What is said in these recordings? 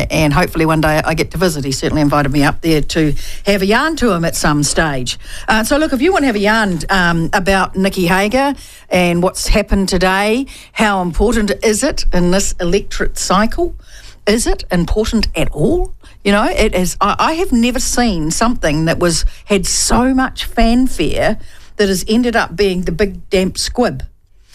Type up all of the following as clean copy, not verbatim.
and hopefully one day I get to visit. He certainly invited me up there to have a yarn to him at some stage. So look, if you want to have a yarn about Nicky Hager and what's happened today, how important is it in this electorate cycle? Is it important at all? You know, it is. I have never seen something that had so much fanfare that has ended up being the big damp squib.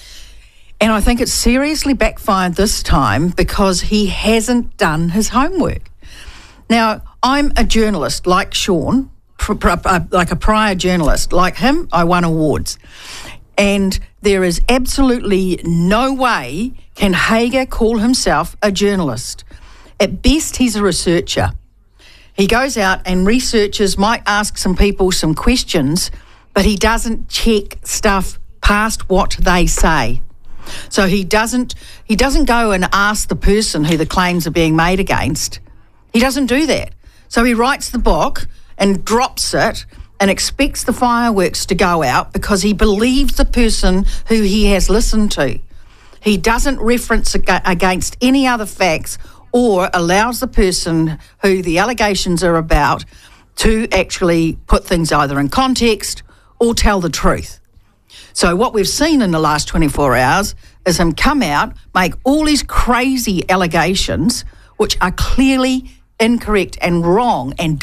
And I think it's seriously backfired this time because he hasn't done his homework. Now, I'm a journalist like Sean, like a prior journalist. Like him, I won awards. And there is absolutely no way can Hager call himself a journalist. At best, he's a researcher. He goes out and researches, might ask some people some questions, but he doesn't check stuff past what they say. So he doesn't go and ask the person who the claims are being made against. He doesn't do that. So he writes the book and drops it and expects the fireworks to go out because he believes the person who he has listened to. He doesn't reference against any other facts or allows the person who the allegations are about to actually put things either in context or tell the truth. So what we've seen in the last 24 hours is him come out, make all these crazy allegations, which are clearly incorrect and wrong, and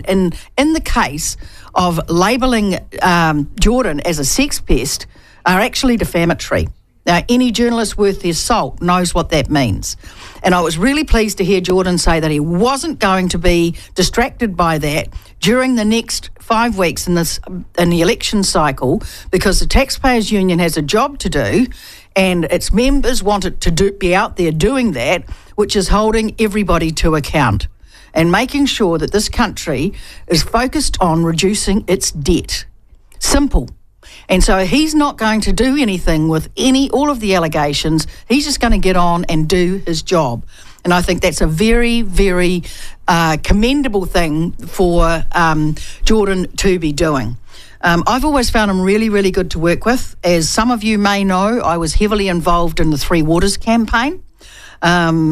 in the case of labelling Jordan as a sex pest, are actually defamatory. Now, any journalist worth their salt knows what that means. And I was really pleased to hear Jordan say that he wasn't going to be distracted by that during the next 5 weeks in the election cycle, because the Taxpayers Union has a job to do and its members want it to be out there doing that, which is holding everybody to account and making sure that this country is focused on reducing its debt. Simple. And so he's not going to do anything with all of the allegations. He's just going to get on and do his job. And I think that's a very, very commendable thing for Jordan to be doing. I've always found him really, really good to work with. As some of you may know, I was heavily involved in the Three Waters campaign. And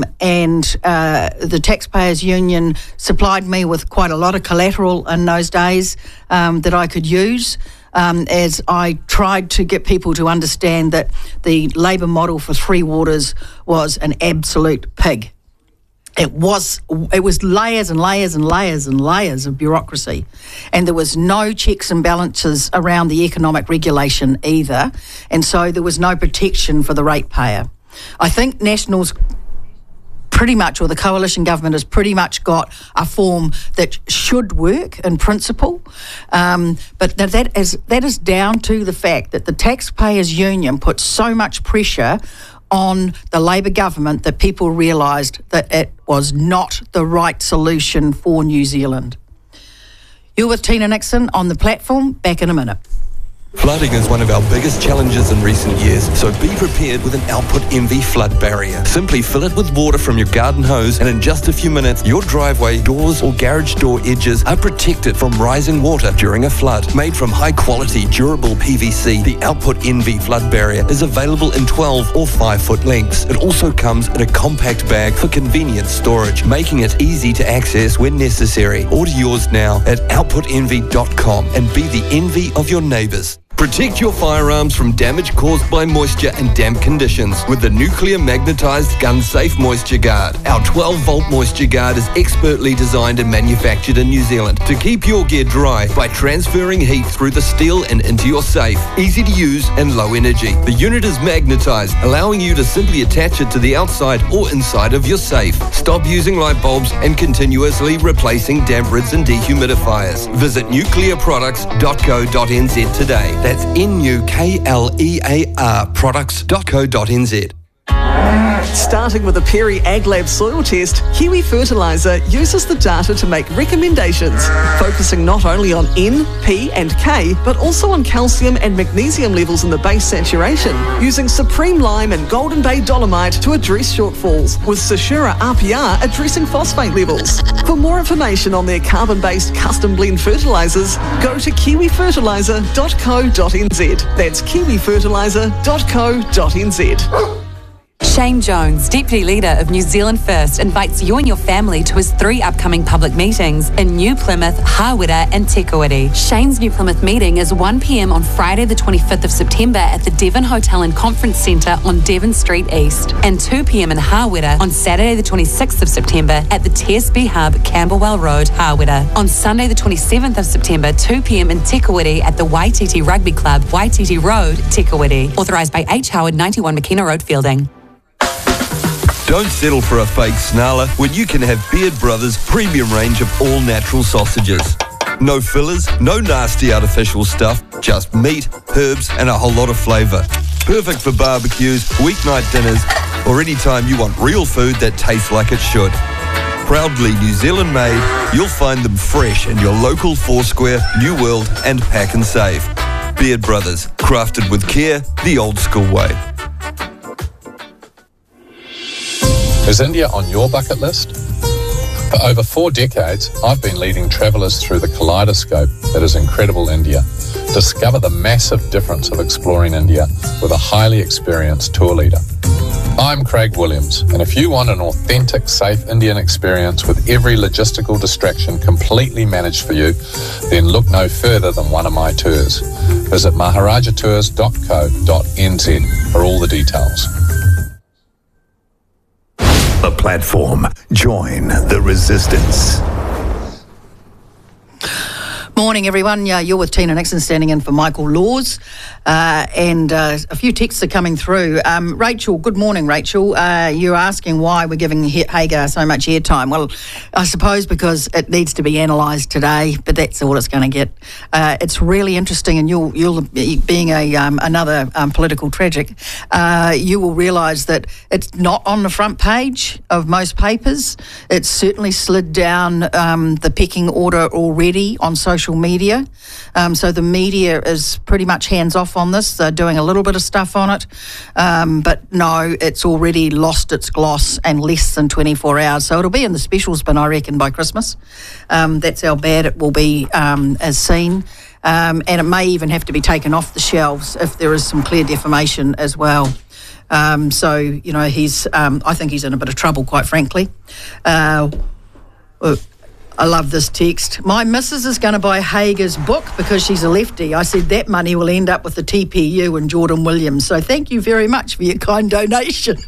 the Taxpayers Union supplied me with quite a lot of collateral in those days that I could use. As I tried to get people to understand that the Labour model for Three Waters was an absolute pig. It was layers and layers and layers and layers of bureaucracy, and there was no checks and balances around the economic regulation either, and so there was no protection for the ratepayer. I think Nationals pretty much, or the coalition government has pretty much got a form that should work in principle, but that is down to the fact that the Taxpayers Union put so much pressure on the Labour government that people realised that it was not the right solution for New Zealand. You're with Tina Nixon on the platform. Back in a minute. Flooding is one of our biggest challenges in recent years, so be prepared with an Output Envy flood barrier. Simply fill it with water from your garden hose, and in just a few minutes, your driveway, doors or garage door edges are protected from rising water during a flood. Made from high-quality, durable PVC, the Output Envy flood barrier is available in 12 or 5-foot lengths. It also comes in a compact bag for convenient storage, making it easy to access when necessary. Order yours now at outputenvy.com and be the envy of your neighbours. Protect your firearms from damage caused by moisture and damp conditions with the nuclear magnetized gun safe moisture guard. Our 12-volt moisture guard is expertly designed and manufactured in New Zealand to keep your gear dry by transferring heat through the steel and into your safe. Easy to use and low energy. The unit is magnetized, allowing you to simply attach it to the outside or inside of your safe. Stop using light bulbs and continuously replacing damp rids and dehumidifiers. Visit nuclearproducts.co.nz today. That's NUKLEAR products.co.nz. Starting with a Perry AgLab soil test, Kiwi Fertiliser uses the data to make recommendations, focusing not only on N, P and K, but also on calcium and magnesium levels in the base saturation, using Supreme Lime and Golden Bay Dolomite to address shortfalls, with Sashura RPR addressing phosphate levels. For more information on their carbon-based custom blend fertilisers, go to kiwifertiliser.co.nz. That's kiwifertiliser.co.nz. Shane Jones, Deputy Leader of New Zealand First, invites you and your family to his 3 upcoming public meetings in New Plymouth, Hawera and Te Kuiti. Shane's New Plymouth meeting is 1 p.m. on Friday the 25th of September at the Devon Hotel and Conference Centre on Devon Street East, and 2 p.m. in Hawera on Saturday the 26th of September at the TSB Hub, Camberwell Road, Hawera. On Sunday the 27th of September, 2 p.m. in Te Kuiti at the Waititi Rugby Club, Waititi Road, Te Kuiti. Authorised by H. Howard, 91 McKenna Road, Fielding. Don't settle for a fake snarler when you can have Beard Brothers' premium range of all-natural sausages. No fillers, no nasty artificial stuff, just meat, herbs and a whole lot of flavour. Perfect for barbecues, weeknight dinners, or any time you want real food that tastes like it should. Proudly New Zealand made, you'll find them fresh in your local Foursquare, New World and Pack and Save. Beard Brothers, crafted with care, the old school way. Is India on your bucket list? For over 4 decades, I've been leading travellers through the kaleidoscope that is incredible India. Discover the massive difference of exploring India with a highly experienced tour leader. I'm Craig Williams, and if you want an authentic, safe Indian experience with every logistical distraction completely managed for you, then look no further than one of my tours. Visit maharajatours.co.nz for all the details. The platform. Join the resistance. Morning, everyone. You're with Tina Nixon, standing in for Michael Laws. And a few texts are coming through. Rachel, good morning, Rachel. You're asking why we're giving Hagar so much airtime. Well, I suppose because it needs to be analysed today, but that's all it's going to get. It's really interesting, and you'll being another political tragic, you will realise that it's not on the front page of most papers. It's certainly slid down the pecking order already on social media. So the media is pretty much hands-off on this. They're doing a little bit of stuff on it. But no, it's already lost its gloss in less than 24 hours. So it'll be in the specials bin, I reckon, by Christmas. That's how bad it will be as seen. And it may even have to be taken off the shelves if there is some clear defamation as well. So, you know, I think he's in a bit of trouble, quite frankly. I love this text. My missus is going to buy Hager's book because she's a lefty. I said that money will end up with the TPU and Jordan Williams. So thank you very much for your kind donation.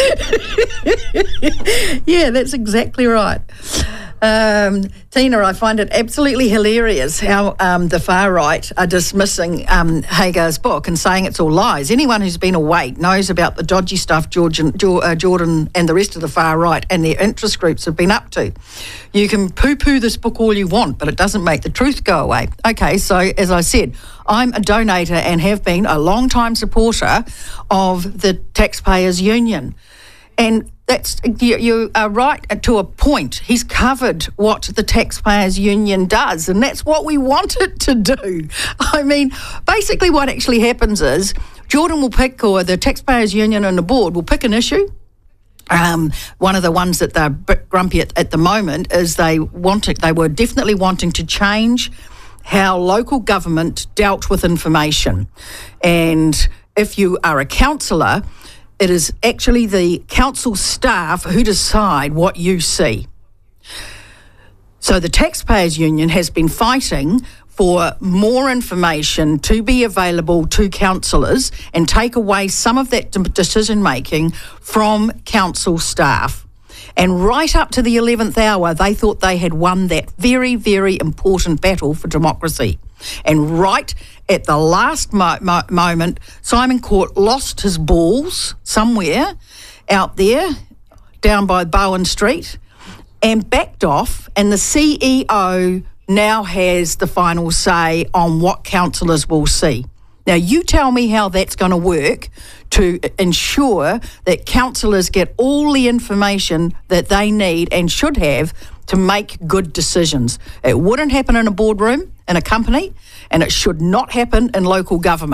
Yeah, that's exactly right. Tina, I find it absolutely hilarious how the far right are dismissing Hagar's book and saying it's all lies. Anyone who's been awake knows about the dodgy stuff Jordan and the rest of the far right and their interest groups have been up to. You can poo-poo this book all you want, but it doesn't make the truth go away. Okay, so as I said, I'm a donator and have been a long-time supporter of the Taxpayers Union. And that's you are right to a point. He's covered what the Taxpayers Union does, and that's what we want it to do. I mean, basically what actually happens is Jordan will pick, or the Taxpayers Union and the board will pick an issue. One of the ones that they're a bit grumpy at the moment is they were definitely wanting to change how local government dealt with information. And if you are a councillor, it is actually the council staff who decide what you see. So the Taxpayers Union has been fighting for more information to be available to councillors and take away some of that decision-making from council staff. And right up to the 11th hour, they thought they had won that very, very important battle for democracy. And right at the last moment, Simon Court lost his balls somewhere out there down by Bowen Street and backed off, and the CEO now has the final say on what councillors will see. Now, you tell me how that's going to work to ensure that councillors get all the information that they need and should have to make good decisions. It wouldn't happen in a boardroom, in a company, and it should not happen in local government.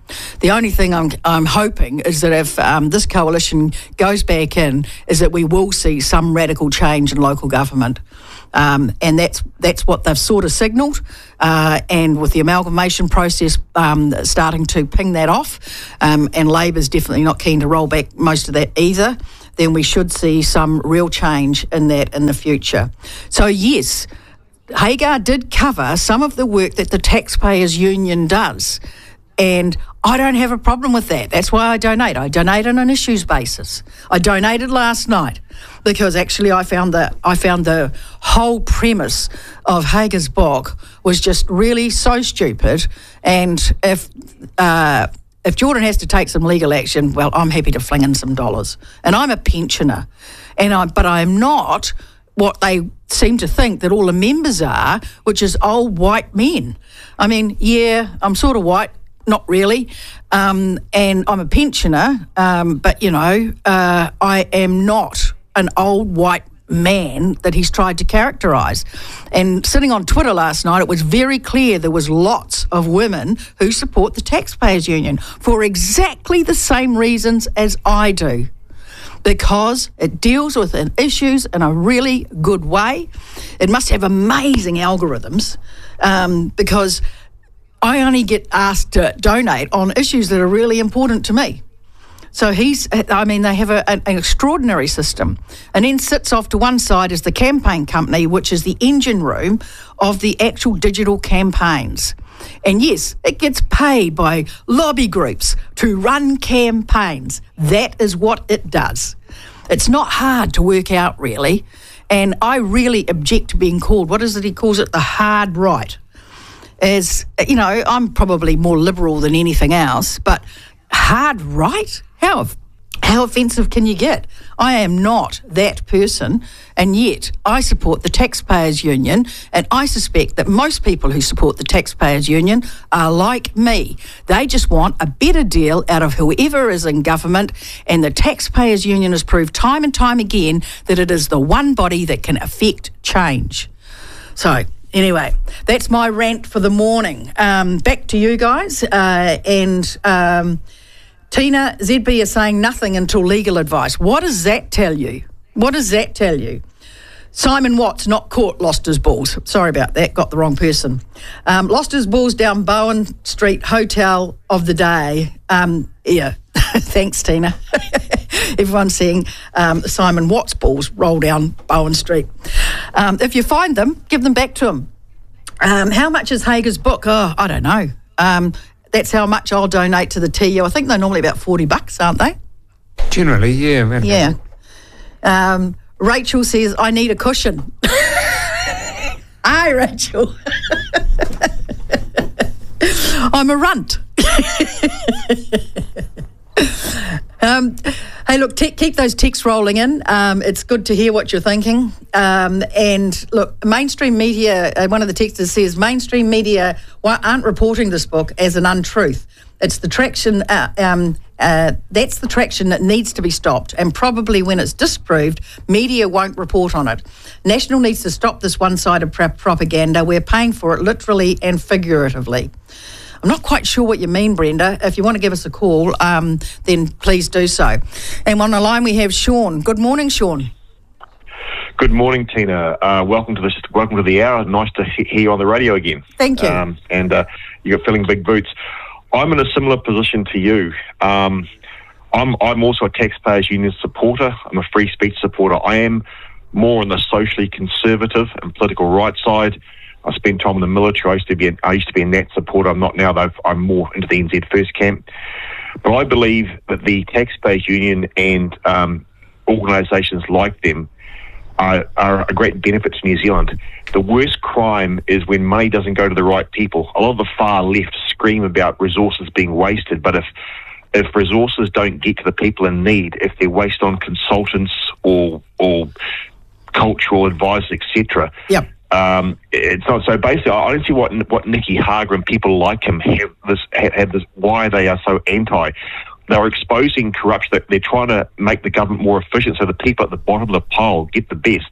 The only thing I'm hoping is that if this coalition goes back in, is that we will see some radical change in local government. And that's what they've sort of signalled. And with the amalgamation process starting to ping that off, and Labor's definitely not keen to roll back most of that either, then we should see some real change in that in the future. So yes, Hagar did cover some of the work that the Taxpayers Union does. And I don't have a problem with that. That's why I donate. I donate on an issues basis. I donated last night because actually I found the whole premise of Hagar's book was just really so stupid. And if Jordan has to take some legal action, well, I'm happy to fling in some dollars. And I'm a pensioner, but I'm not what they seem to think that all the members are, which is old white men. I mean, yeah, I'm sort of white. Not really, and I'm a pensioner, but, I am not an old white man that he's tried to characterise. And sitting on Twitter last night, it was very clear there was lots of women who support the Taxpayers Union for exactly the same reasons as I do, because it deals with issues in a really good way. It must have amazing algorithms, because I only get asked to donate on issues that are really important to me. So they have an extraordinary system. And then sits off to one side is the campaign company, which is the engine room of the actual digital campaigns. And yes, it gets paid by lobby groups to run campaigns. That is what it does. It's not hard to work out, really. And I really object to being called, what is it he calls it, the hard right. As, I'm probably more liberal than anything else, but hard right? How offensive can you get? I am not that person, and yet I support the Taxpayers Union, and I suspect that most people who support the Taxpayers Union are like me. They just want a better deal out of whoever is in government, and the Taxpayers Union has proved time and time again that it is the one body that can affect change. So, anyway, that's my rant for the morning. Back to you guys. Tina, ZB is saying nothing until legal advice. What does that tell you? Simon Watts, not caught, lost his balls. Sorry about that, got the wrong person. Lost his balls down Bowen Street, hotel of the day. Yeah, thanks, Tina. Everyone's seeing Simon Watts' balls roll down Bowen Street. If you find them, give them back to him. How much is Hagar's book? Oh, I don't know. That's how much I'll donate to the TU. I think they're normally about $40, aren't they? Generally, yeah. Yeah. Rachel says, I need a cushion. Hi, Rachel. I'm a runt. Hey, look, keep those texts rolling in. It's good to hear what you're thinking. And look, mainstream media, one of the texters says, mainstream media aren't reporting this book as an untruth. It's the traction, that's the traction that needs to be stopped. And probably when it's disproved, media won't report on it. National needs to stop this one-sided propaganda. We're paying for it literally and figuratively. I'm not quite sure what you mean, Brenda. If you want to give us a call, then please do so. And on the line we have Sean. Good morning, Sean. Good morning, Tina. Welcome to the hour. Nice to hear you on the radio again. Thank you. And you're filling big boots. I'm in a similar position to you. I'm also a Taxpayers Union supporter. I'm a free speech supporter. I am more on the socially conservative and political right side. I spent time in the military. I used to be a Nat supporter. I'm not now, though. I'm more into the NZ First camp. But I believe that the Taxpayers Union and organisations like them are a great benefit to New Zealand. The worst crime is when money doesn't go to the right people. A lot of the far left scream about resources being wasted, but if resources don't get to the people in need, if they're wasted on consultants or cultural advisors, etc. Yep. It's not so. Basically, I don't see what Nicky Hager and people like him have this. Why they are so anti. They're exposing corruption. They're trying to make the government more efficient, so the people at the bottom of the pile get the best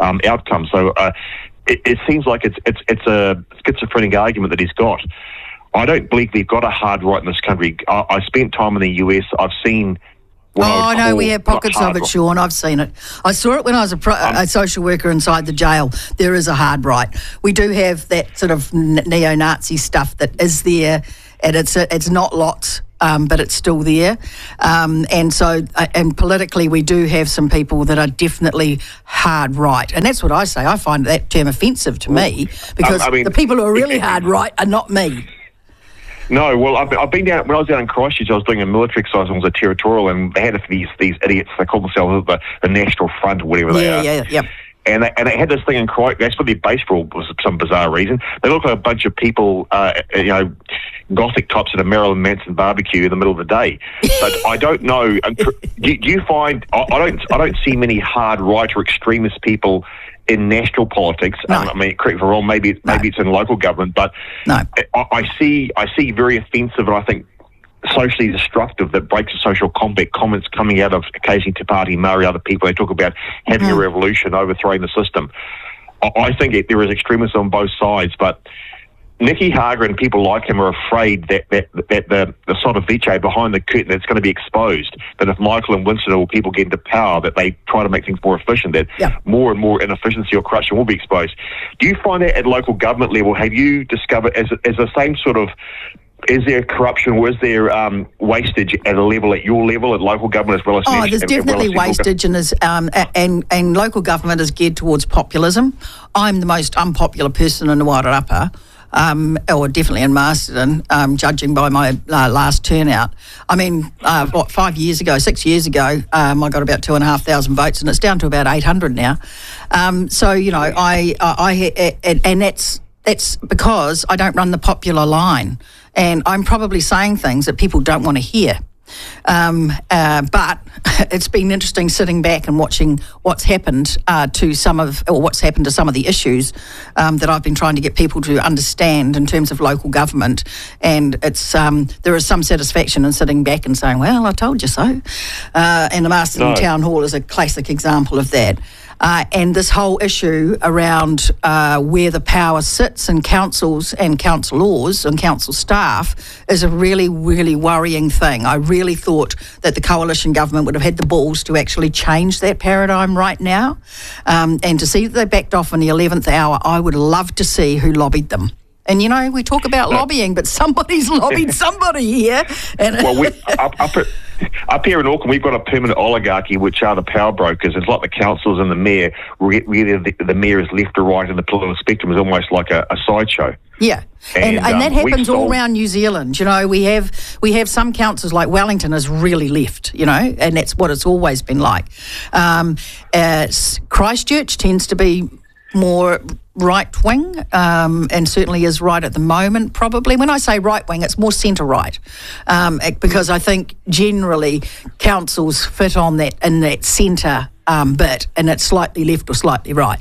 outcome. So it seems like it's a schizophrenic argument that he's got. I don't believe we've got a hard right in this country. I spent time in the US. I've seen... we have pockets of it, Sean. I've seen it. I saw it when I was a social worker inside the jail. There is a hard right. We do have that sort of neo-Nazi stuff that is there, and it's not lots, but it's still there. And politically, we do have some people that are definitely hard right, and that's what I say. I find that term offensive to me because the people who are really hard right are not me. No, well, I've been down, when I was down in Christchurch, I was doing a military exercise and was a territorial, and they had these idiots, they called themselves the National Front or whatever they are. Yeah. And they had this thing in Christchurch, that's what their base for was some bizarre reason. They looked like a bunch of people, gothic types at a Marilyn Manson barbecue in the middle of the day. But I don't know, do you find, I don't see many hard right or extremist people in national politics. No. I mean, correct me if I'm wrong, maybe it's in local government, but no. I see very offensive and I think socially destructive that breaks the social compact comments coming out of occasionally Te Pāti Māori, other people. They talk about having a revolution, overthrowing the system. I think there is extremism on both sides, but Nicky Hager and people like him are afraid that the sort of vice behind the curtain that's going to be exposed, that if Michael and Winston or people get into power, that they try to make things more efficient, that more and more inefficiency or corruption will be exposed. Do you find that at local government level, have you discovered as the same sort of, is there corruption or is there wastage at your level, at local government as well as national? There's definitely wastage and local government is geared towards populism. I'm the most unpopular person in the Wairarapa. Or definitely in Masterton, judging by my last turnout. I mean, 6 years ago, I got about 2,500 votes, and it's down to about 800 now. So, you know, and that's because I don't run the popular line, and I'm probably saying things that people don't want to hear. But it's been interesting sitting back and watching what's happened to some of the issues that I've been trying to get people to understand in terms of local government, and it's there is some satisfaction in sitting back and saying, "Well, I told you so." And the Masterton Town Hall is a classic example of that. And this whole issue around where the power sits in councils and councillors and council staff is a really, really worrying thing. I really thought that the coalition government would have had the balls to actually change that paradigm right now. And to see that they backed off in the 11th hour, I would love to see who lobbied them. And, you know, we talk about lobbying, but somebody's lobbied somebody here. And up here in Auckland, we've got a permanent oligarchy, which are the power brokers. It's like the councillors and the mayor, where the mayor is left or right in the political spectrum is almost like a sideshow. Yeah, and that happens all around New Zealand. You know, we have some councils like Wellington is really left, you know, and that's what it's always been like. Christchurch tends to be more right-wing, and certainly is right at the moment, probably. When I say right-wing, it's more centre-right, because I think generally councils fit on that in that centre bit, and it's slightly left or slightly right.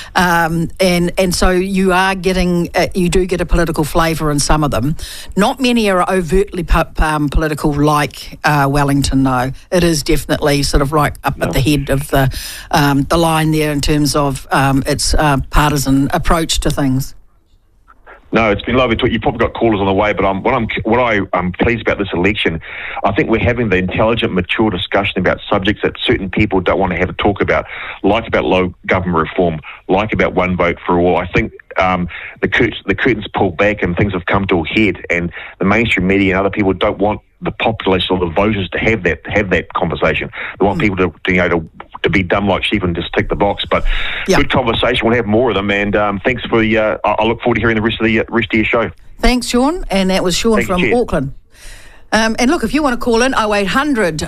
And so you are getting, you do get a political flavour in some of them. Not many are overtly political like Wellington, though. It is definitely sort of right up at the head of the line there in terms of its partisan approach to things. No, it's been lovely. You've probably got callers on the way, but what I'm pleased about this election, I think we're having the intelligent, mature discussion about subjects that certain people don't want to have a talk about, like about low government reform, like about one vote for all. I think the curtains pulled back and things have come to a head, and the mainstream media and other people don't want the population or the voters to have that conversation. They want people to be dumb like sheep and just tick the box. But good conversation. We'll have more of them. And thanks for I look forward to hearing the rest of your show. Thanks, Sean. And that was Sean from Auckland. And look, if you want to call in, 0800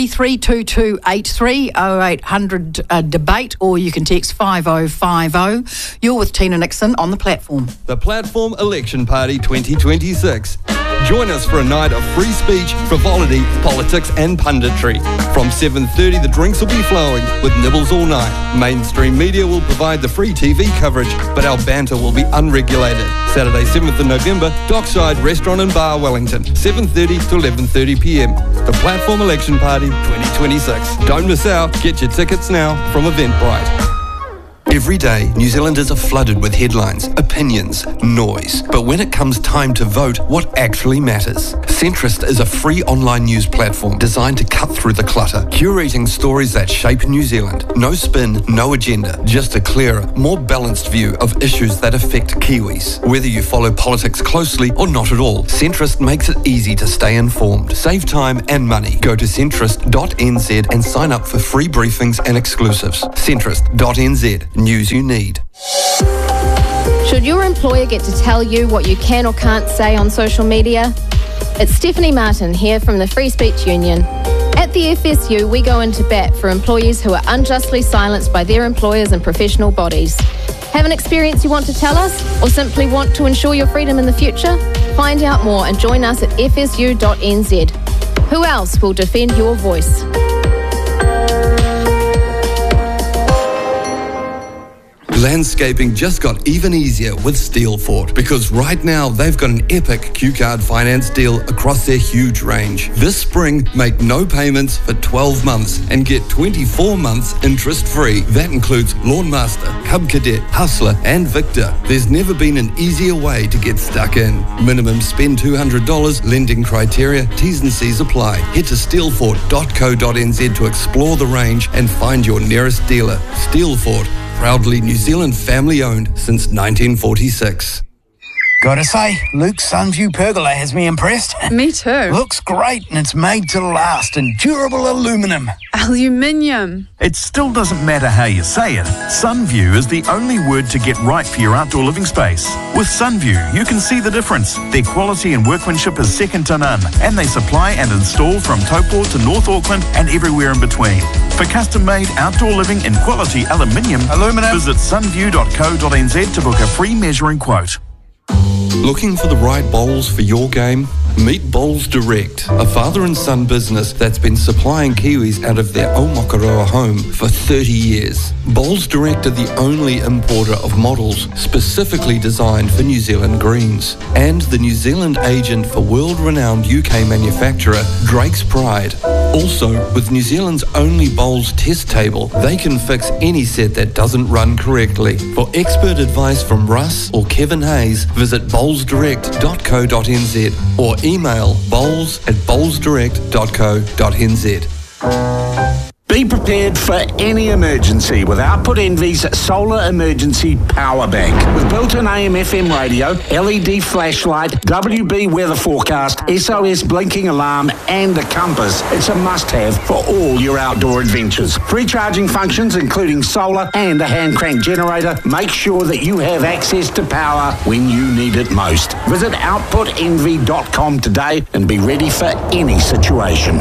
332283, 0800 debate, or you can text 5050. You're with Tina Nixon on the platform. The Platform Election Party 2026. Join us for a night of free speech, frivolity, politics and punditry. From 7:30 the drinks will be flowing with nibbles all night. Mainstream media will provide the free TV coverage, but our banter will be unregulated. Saturday 7th of November, Dockside Restaurant and Bar, Wellington, 7:30 to 11:30 p.m. The Platform Election Party 2026. Don't miss out. Get your tickets now from Eventbrite. Every day, New Zealanders are flooded with headlines, opinions, noise. But when it comes time to vote, what actually matters? Centrist is a free online news platform designed to cut through the clutter, curating stories that shape New Zealand. No spin, no agenda, just a clearer, more balanced view of issues that affect Kiwis. Whether you follow politics closely or not at all, Centrist makes it easy to stay informed. Save time and money. Go to centrist.nz and sign up for free briefings and exclusives. Centrist.nz. News you need. Should your employer get to tell you what you can or can't say on social media? It's Stephanie Martin here from the Free Speech Union. At the FSU, we go into bat for employees who are unjustly silenced by their employers and professional bodies. Have an experience you want to tell us, or simply want to ensure your freedom in the future? Find out more and join us at fsu.nz. Who else will defend your voice? Landscaping just got even easier with Steelfort, because right now they've got an epic Q-Card finance deal across their huge range. This spring, make no payments for 12 months and get 24 months interest-free. That includes Lawnmaster, Cub Cadet, Hustler and Victor. There's never been an easier way to get stuck in. Minimum spend $200, lending criteria, T's and C's apply. Head to steelfort.co.nz to explore the range and find your nearest dealer. Steelfort, proudly New Zealand family-owned since 1946. Gotta say, Luke's Sunview pergola has me impressed. Me too. Looks great, and it's made to last in durable aluminium. Aluminium. It still doesn't matter how you say it. Sunview is the only word to get right for your outdoor living space. With Sunview, you can see the difference. Their quality and workmanship is second to none, and they supply and install from Taupo to North Auckland and everywhere in between. For custom-made outdoor living in quality aluminium, visit sunview.co.nz to book a free measuring quote. Looking for the right bowls for your game? Meet Bowls Direct, a father and son business that's been supplying Kiwis out of their Aomakaroa home for 30 years. Bowls Direct are the only importer of models specifically designed for New Zealand greens, and the New Zealand agent for world-renowned UK manufacturer Drake's Pride. Also, with New Zealand's only bowls test table, they can fix any set that doesn't run correctly. For expert advice from Russ or Kevin Hayes, visit bowlsdirect.co.nz or email bowls@bowlsdirect.co.nz. Be prepared for any emergency with Output Envy's Solar Emergency Power Bank. With built-in AM/FM radio, LED flashlight, WB weather forecast, SOS blinking alarm and a compass, it's a must-have for all your outdoor adventures. Free charging functions including solar and a hand-crank generator. Make sure that you have access to power when you need it most. Visit outputenvy.com today and be ready for any situation.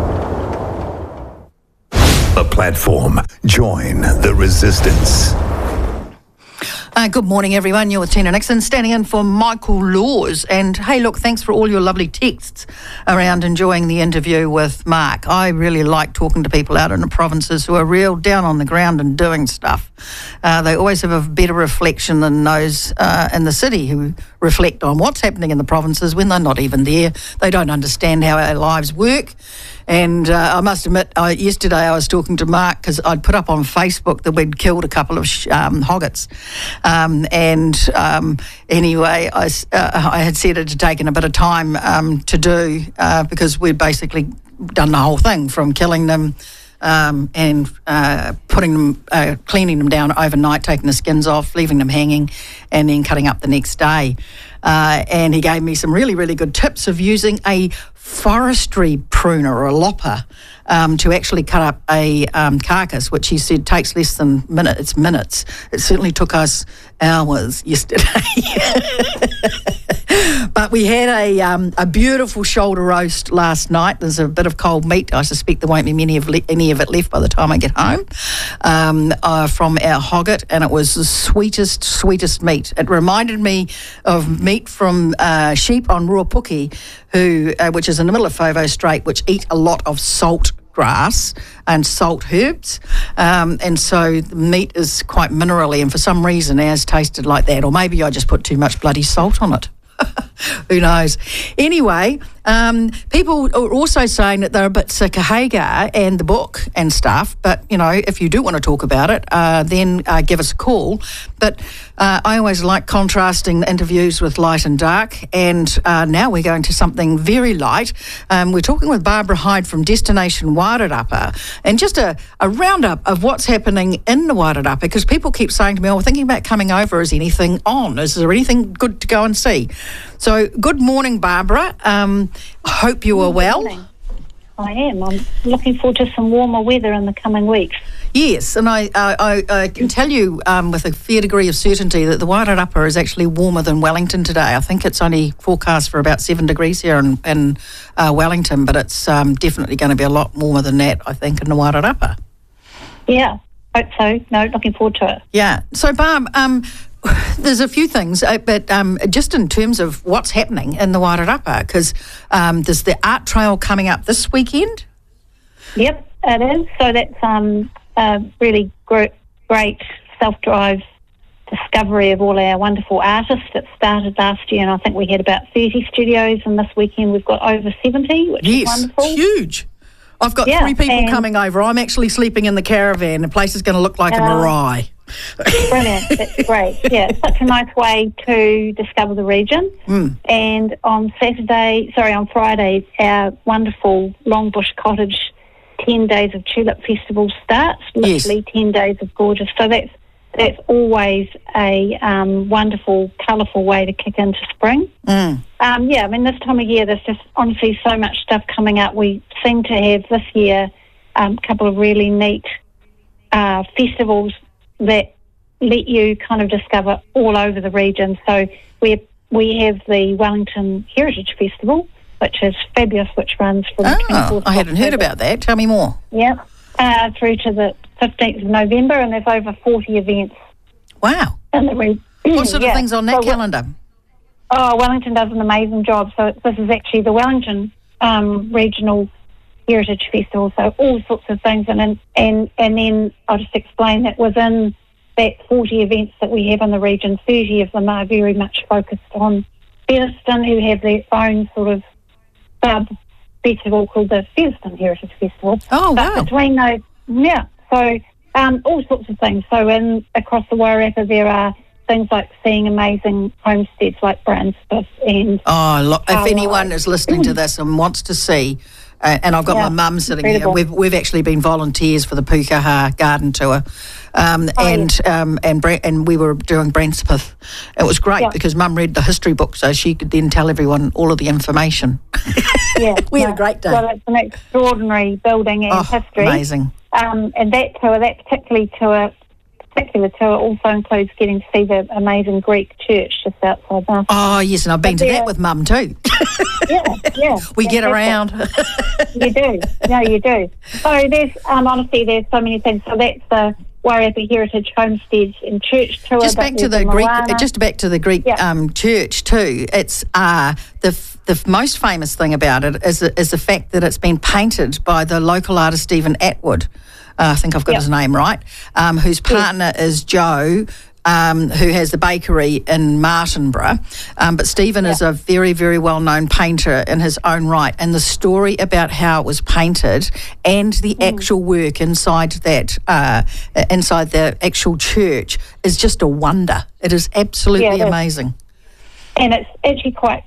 The platform. Join the resistance. Good morning, everyone. You're with Tina Nixon, standing in for Michael Laws. And hey, look, thanks for all your lovely texts around enjoying the interview with Mark. I really like talking to people out in the provinces who are real down on the ground and doing stuff. They always have a better reflection than those in the city who reflect on what's happening in the provinces when they're not even there. They don't understand how our lives work. And I must admit, yesterday I was talking to Mark because I'd put up on Facebook that we'd killed a couple of hoggets. Anyway, I had said it had taken a bit of time to do because we'd basically done the whole thing from killing them and putting them, cleaning them down overnight, taking the skins off, leaving them hanging, and then cutting up the next day. And he gave me some really, really good tips of using a forestry pruner or a lopper to actually cut up a carcass, which he said takes less than minutes. It certainly took us hours yesterday. But we had a beautiful shoulder roast last night. There's a bit of cold meat. I suspect there won't be any of it left by the time I get home from our hogget, and it was the sweetest meat. It reminded me of meat from sheep on Ruapuki, which is in the middle of Fovo Strait, which eat a lot of salt grass and salt herbs, and so the meat is quite minerally, and for some reason ours tasted like that, or maybe I just put too much bloody salt on it. Who knows? Anyway, people are also saying that they're a bit sick of Hagar and the book and stuff, but, if you do want to talk about it, then give us a call. But I always like contrasting the interviews with light and dark, and now we're going to something very light. We're talking with Barbara Hyde from Destination Wairarapa, and just a roundup of what's happening in the Wairarapa, because people keep saying to me, we're thinking about coming over. Is anything on? Is there anything good to go and see? So, good morning, Barbara. I hope you are well. Good morning. I am. I'm looking forward to some warmer weather in the coming weeks. Yes, and I can tell you with a fair degree of certainty that the Wairarapa is actually warmer than Wellington today. I think it's only forecast for about 7 degrees here in Wellington, but it's definitely going to be a lot warmer than that, I think, in the Wairarapa. Yeah, hope so. No, looking forward to it. Yeah. So, Barb, there's a few things, but just in terms of what's happening in the Wairarapa, because there's the art trail coming up this weekend. Yep, it is. So that's a really great self-drive discovery of all our wonderful artists. It started last year, and I think we had about 30 studios, and this weekend we've got over 70, which is wonderful. Yes, huge. I've got 3 people coming over. I'm actually sleeping in the caravan. The place is going to look like a marae. Brilliant. That's great. Yeah, it's such a nice way to discover the region. And on Friday, our wonderful Longbush Cottage 10 Days of Tulip Festival starts. Literally 10 days of gorgeous. So that's always a wonderful, colourful way to kick into spring. This time of year, there's just honestly so much stuff coming up. We seem to have this year a couple of really neat festivals that let you kind of discover all over the region. So we have the Wellington Heritage Festival, which is fabulous, which runs from the 24th I hadn't heard about that. Tell me more. Yeah, through to the 15th of November, and there's over 40 events. Wow. In the region. What sort of things on that calendar? Wellington does an amazing job. So this is actually the Wellington Regional Heritage Festival, so all sorts of things. And then I'll just explain that within that 40 events that we have in the region, 30 of them are very much focused on Featherston, who have their own sort of sub-festival called the Featherston Heritage Festival. Oh, wow. But between those, so all sorts of things. So across the Wairarapa there are things like seeing amazing homesteads like Bransford and... if anyone is listening to this and wants to see... and I've got my mum sitting here. We've actually been volunteers for the Pukaha garden tour, and we were doing Bransford. It was great because Mum read the history book, so she could then tell everyone all of the information. We had a great day. Well, it's an extraordinary building and history. Amazing. And that particular tour also includes getting to see the amazing Greek church just outside Martha. Oh, yes, and I've been to that with Mum too. Yeah. We get around. You do. No, you do. So there's, honestly, there's so many things. So that's the Wairarapa Heritage Homesteads and Church Tour. Just back to the Greek church too. It's the most famous thing about it is the fact that it's been painted by the local artist Stephen Atwood. I think I've got his name right. Whose partner is Joe, who has the bakery in Martinborough. But Stephen is a very, very well-known painter in his own right. And the story about how it was painted and the actual work inside that, inside the actual church is just a wonder. It is absolutely amazing. And it's actually quite,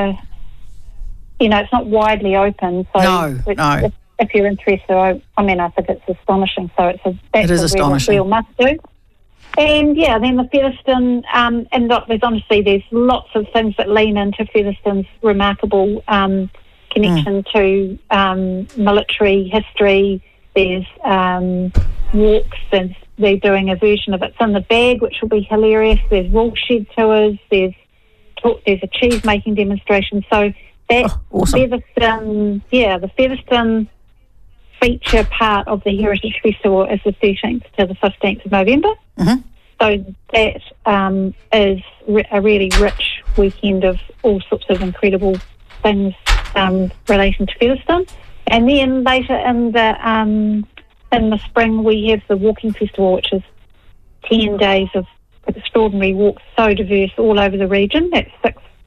it's not widely open. So No. If you're interested, I think it's astonishing. So that's a real must-do. And then the Featherston, there's lots of things that lean into Featherston's remarkable connection to military history. There's walks, and they're doing a version of It's in the Bag, which will be hilarious. There's wool shed tours. There's a cheese making demonstration. So that Featherston, the Featherston feature part of the Heritage Festival is the 13th to the 15th of November. So that is a really rich weekend of all sorts of incredible things relating to Featherston. And then later in the spring we have the Walking Festival, which is 10 days of extraordinary walks, so diverse all over the region. That's 6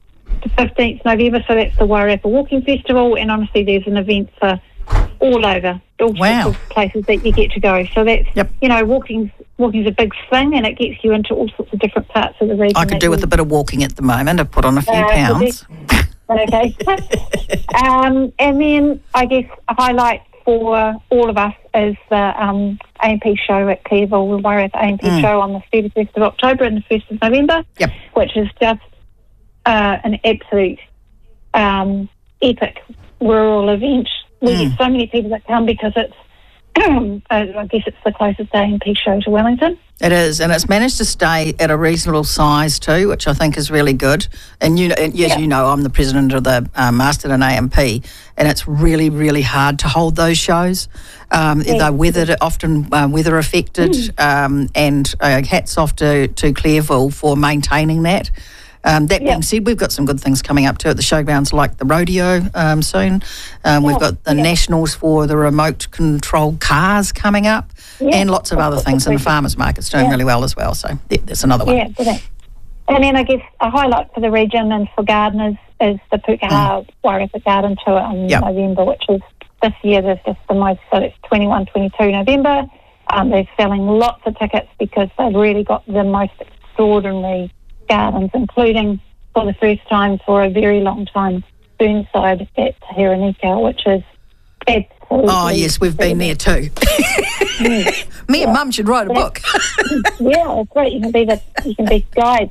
to 15th November, so that's the Wairarapa Walking Festival, and honestly there's an event for all over, all sorts of places that you get to go. So that's, walking's a big thing, and it gets you into all sorts of different parts of the region. I could do with a bit of walking at the moment. I've put on a few pounds. Okay. And then I guess a highlight for all of us is the AMP show at Clearville, the Wairarapa AMP show on the 31st of October and the 1st of November, which is just an absolute epic rural event. We get so many people that come because it's, I guess it's the closest AMP show to Wellington. It is, and it's managed to stay at a reasonable size too, which I think is really good. And you know, I'm the president of the Masterton AMP, and it's really, really hard to hold those shows. They're often weather affected, and hats off to Clearville for maintaining that. That being said, we've got some good things coming up too at the showgrounds, like the rodeo soon. We've got the nationals for the remote control cars coming up, and lots of other things. And the farmers market's doing really well as well. So that's another one. Yeah, and then I guess a highlight for the region and for gardeners is the Pukaha Wairarapa Garden Tour in November, which is this year. There's just the most. So it's 21, 22 November. They're selling lots of tickets because they've really got the most extraordinary gardens, including for the first time for a very long time, Burnside at Te Herenika, which is absolutely... Oh, yes, we've been there too. Me and Mum should write a book. Yeah, it's great. You can be guides.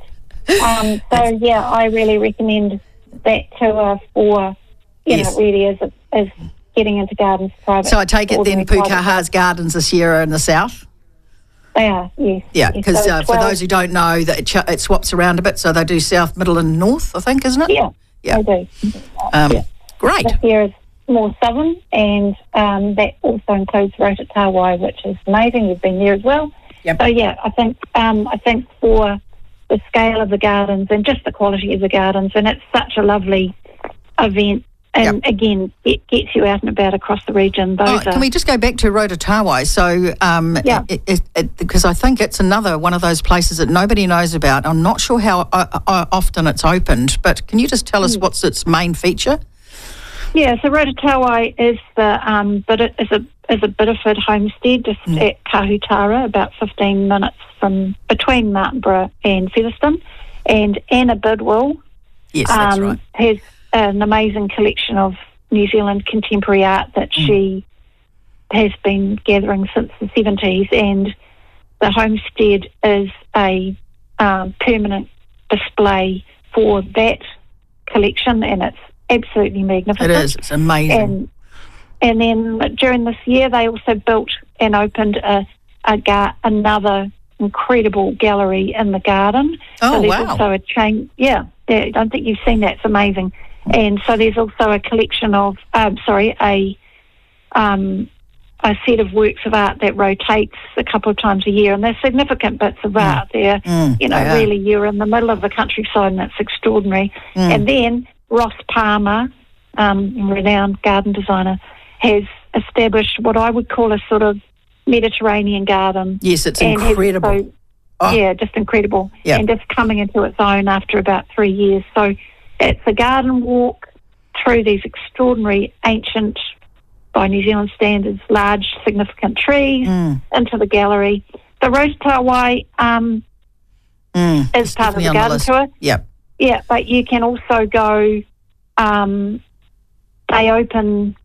I really recommend that tour for, really as getting into gardens private. So I take it then Pukaha's Gardens this year are in the south? They are, yes. Yeah, because for those who don't know, that it swaps around a bit, so they do south, middle and north, I think, isn't it? Yeah, they do. Great. This year is more southern, and that also includes Rotatawai, which is amazing. You've been there as well. Yep. So, I think for the scale of the gardens and just the quality of the gardens, and it's such a lovely event. And again, it gets you out and about across the region. Can we just go back to Rotatawai? So, because I think it's another one of those places that nobody knows about. I'm not sure how often it's opened, but can you just tell us what's its main feature? Yeah, so Rotatawai is a Bideford homestead just at Kahutara, about 15 minutes from between Martinborough and Featherston, and Anna Bidwell. Yes, that's right. Has an amazing collection of New Zealand contemporary art that she has been gathering since the 70s, and the homestead is a permanent display for that collection, and it's absolutely magnificent. It is. It's amazing. And then during this year, they also built and opened another incredible gallery in the garden. Oh, so there's wow. Also a chain. Yeah, I don't think you've seen that. It's amazing. And so there's also a collection of, a set of works of art that rotates a couple of times a year, and they're significant bits of art there. Really, you're in the middle of the countryside, and it's extraordinary. And then Ross Palmer, renowned garden designer, has established what I would call a sort of Mediterranean garden. Yes, it's incredible. Just incredible. Yep. And just coming into its own after about 3 years. So it's a garden walk through these extraordinary ancient, by New Zealand standards, large, significant trees into the gallery. The Rotatawai is part of the garden tour. Yep. Yeah, but you can also go, they open,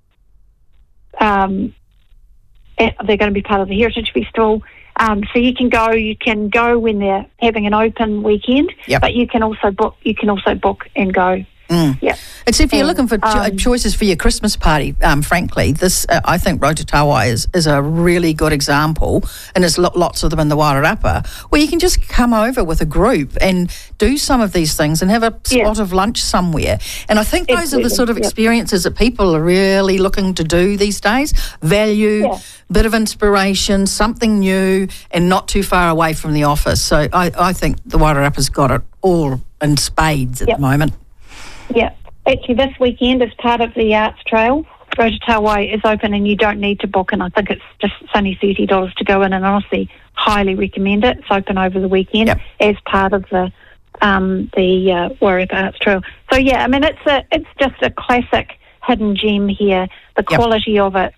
they're going to be part of the Heritage Festival. So you can go when they're having an open weekend, but you can also book and go. Yeah. It's if you're looking for choices for your Christmas party, frankly, this I think Rotatawai is a really good example, and there's lots of them in the Wairarapa, where you can just come over with a group and do some of these things and have a spot of lunch somewhere. And I think those are the sort of experiences that people are really looking to do these days. Value, bit of inspiration, something new, and not too far away from the office. So I think the Wairarapa's got it all in spades at the moment. Yeah, actually this weekend as part of the Arts Trail, Rotatawai is open and you don't need to book, and I think it's only $30 to go in, and honestly highly recommend it. It's open over the weekend as part of the the Wairarapa Arts Trail. So yeah, I mean it's just a classic hidden gem here. The quality of it,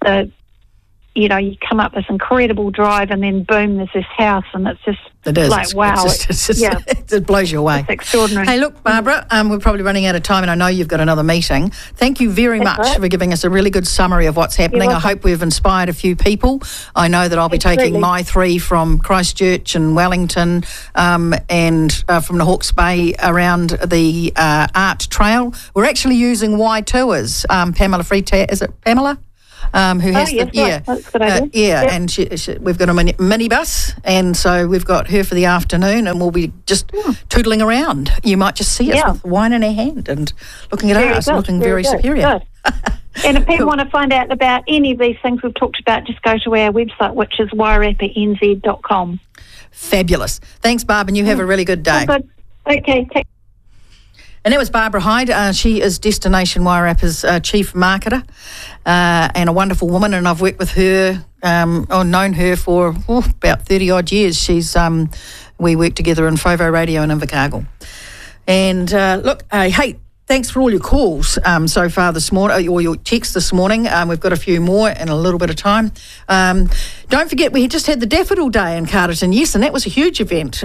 you come up this incredible drive and then boom, there's this house and it's just wow. It blows you away. It's extraordinary. Hey, look, Barbara, we're probably running out of time and I know you've got another meeting. Thank you very much for giving us a really good summary of what's happening. I hope we've inspired a few people. I know that I'll be taking my 3 from Christchurch and Wellington and from the Hawke's Bay around the art trail. We're actually using Y Tours. Pamela Freetag, is it Pamela? Who has that's a good idea. And we've got a minibus, and so we've got her for the afternoon, and we'll be just tootling around. You might just see us with wine in our hand and looking at us, looking very superior. And if people want to find out about any of these things we've talked about, just go to our website, which is wairapanz.com. Fabulous. Thanks, Barb, and you have a really good day. Good. Okay. And that was Barbara Hyde. She is Destination Wairarapa's chief marketer and a wonderful woman. And I've worked with her, known her for about 30-odd years. We work together in FOVO Radio in Invercargill. And hey, thanks for all your calls so far this morning, or your texts this morning. We've got a few more in a little bit of time. Don't forget, we just had the Daffodil Day in Carterton, yes, and that was a huge event.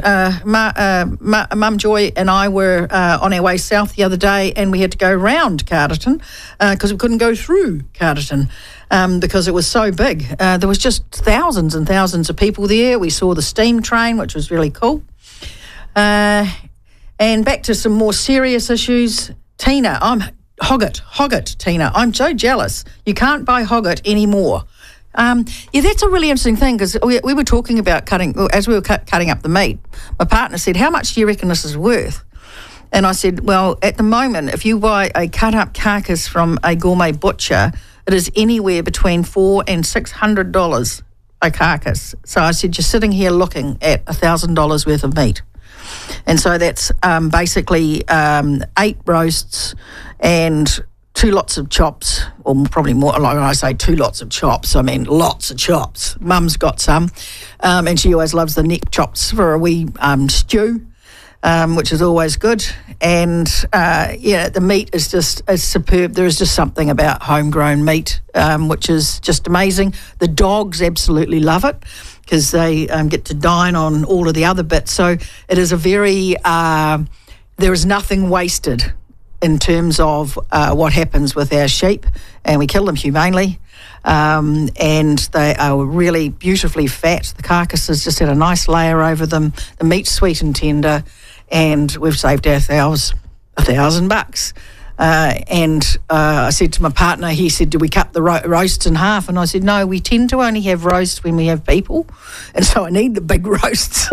Mum Joy and I were on our way south the other day, and we had to go round Carterton because we couldn't go through Carterton because it was so big. There was just thousands and thousands of people there. We saw the steam train, which was really cool. And back to some more serious issues. Tina, I'm Hogget, Tina. I'm so jealous. You can't buy Hogget anymore. That's a really interesting thing because we were talking about cutting up the meat. My partner said, how much do you reckon this is worth? And I said, well, at the moment, if you buy a cut-up carcass from a gourmet butcher, it is anywhere between $400 and $600 a carcass. So I said, you're sitting here looking at $1,000 worth of meat. And so that's basically 8 roasts and 2 lots of chops, or probably more. Like when I say 2 lots of chops, I mean lots of chops. Mum's got some, and she always loves the neck chops for a wee stew, which is always good. And the meat is superb. There is just something about homegrown meat, which is just amazing. The dogs absolutely love it, because they get to dine on all of the other bits. So it is a very, there is nothing wasted in terms of what happens with our sheep, and we kill them humanely, and they are really beautifully fat. The carcasses just had a nice layer over them. The meat's sweet and tender, and we've saved ourselves $1,000. And I said to my partner, he said, do we cut the roasts in half? And I said, no, we tend to only have roasts when we have people. And so I need the big roasts.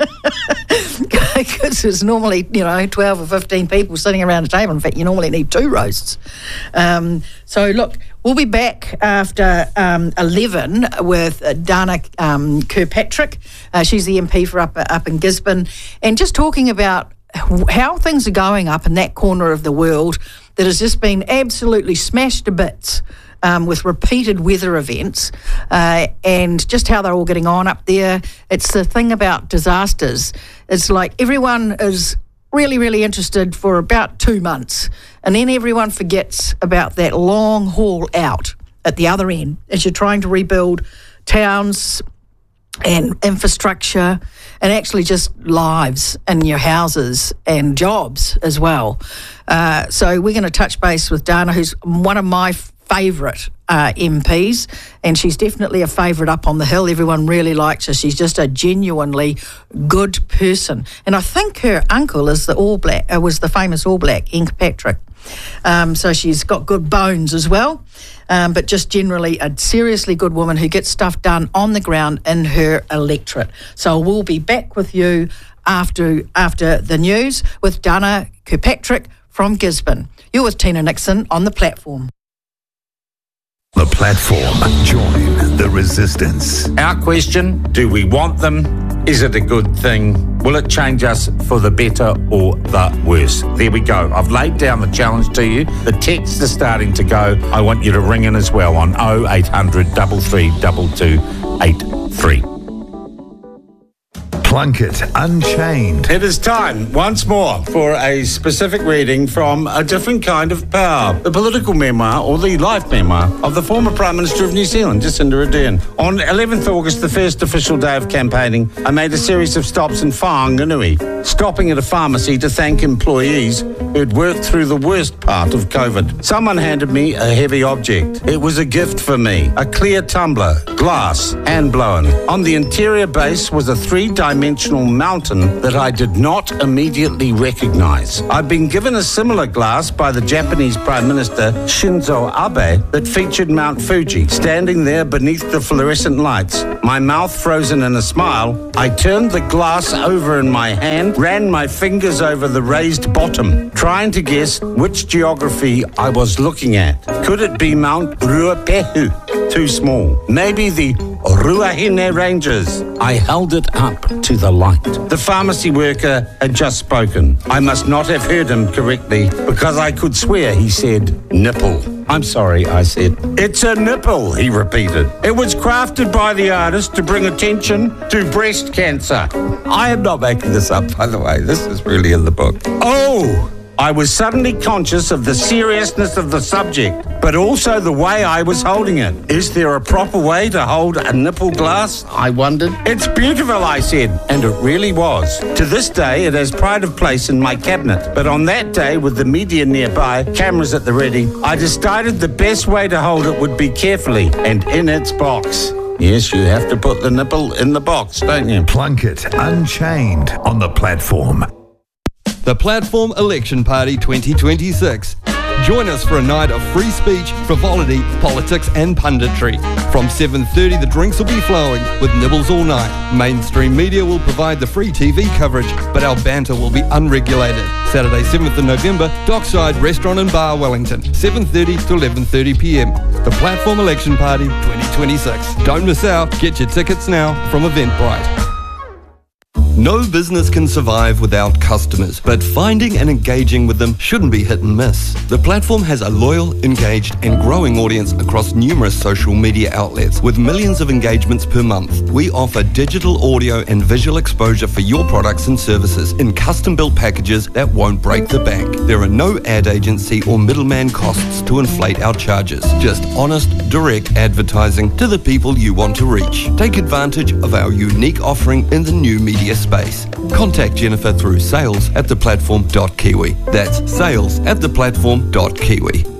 Because there's normally, 12 or 15 people sitting around a table. In fact, you normally need 2 roasts. So look, we'll be back after 11 with Dana Kirkpatrick. She's the MP for up in Gisborne. And just talking about how things are going up in that corner of the world that has just been absolutely smashed to bits with repeated weather events and just how they're all getting on up there. It's the thing about disasters. It's like everyone is really, really interested for about 2 months, and then everyone forgets about that long haul out at the other end as you're trying to rebuild towns and infrastructure and actually just lives in your houses and jobs as well. So we're going to touch base with Dana, who's one of my favourite MPs, and she's definitely a favourite up on the hill. Everyone really likes her. She's just a genuinely good person. And I think her uncle is was the famous All Black, Ian Kirkpatrick. So she's got good bones as well. But just generally a seriously good woman who gets stuff done on the ground in her electorate. So we'll be back with you after the news with Dana Kirkpatrick from Gisborne. You're with Tina Nixon on The Platform. The Platform. Join the resistance. Our question, do we want them? Is it a good thing? Will it change us for the better or the worse? There we go. I've laid down the challenge to you. The texts are starting to go. I want you to ring in as well on 0800 33 22 83. Plunkett Unchained. It is time once more for a specific reading from A Different Kind of Power, the political memoir or the life memoir of the former Prime Minister of New Zealand, Jacinda Ardern. On 11th August, the first official day of campaigning, I made a series of stops in Whanganui, stopping at a pharmacy to thank employees who'd worked through the worst part of COVID. Someone handed me a heavy object. It was a gift for me, a clear tumbler, glass, hand-blown. On the interior base was a three-dimensional mountain that I did not immediately recognise. I'd been given a similar glass by the Japanese Prime Minister Shinzo Abe that featured Mount Fuji, standing there beneath the fluorescent lights. My mouth frozen in a smile, I turned the glass over in my hand, ran my fingers over the raised bottom, trying to guess which geography I was looking at. Could it be Mount Ruapehu? Too small. Maybe the Ruahine Ranges. I held it up to the light. The pharmacy worker had just spoken. I must not have heard him correctly because I could swear he said nipple. I'm sorry, I said. It's a nipple, he repeated. It was crafted by the artist to bring attention to breast cancer. I am not making this up, by the way. This is really in the book. Oh! I was suddenly conscious of the seriousness of the subject, but also the way I was holding it. Is there a proper way to hold a nipple glass? I wondered. It's beautiful, I said, and it really was. To this day, it has pride of place in my cabinet, but on that day, with the media nearby, cameras at the ready, I decided the best way to hold it would be carefully and in its box. Yes, you have to put the nipple in the box, don't you? Plunkett Unchained on the platform. The Platform Election Party 2026. Join us for a night of free speech, frivolity, politics and punditry. From 7:30 the drinks will be flowing with nibbles all night. Mainstream media will provide the free TV coverage, but our banter will be unregulated. Saturday 7th of November, Dockside Restaurant and Bar, Wellington, 7:30 to 11:30 p.m. The Platform Election Party 2026. Don't miss out. Get your tickets now from Eventbrite. No business can survive without customers, but finding and engaging with them shouldn't be hit and miss. The platform has a loyal, engaged and growing audience across numerous social media outlets with millions of engagements per month. We offer digital audio and visual exposure for your products and services in custom-built packages that won't break the bank. There are no ad agency or middleman costs to inflate our charges. Just honest, direct advertising to the people you want to reach. Take advantage of our unique offering in the new media space. Contact Jennifer through sales@theplatform.kiwi. That's sales@theplatform.kiwi.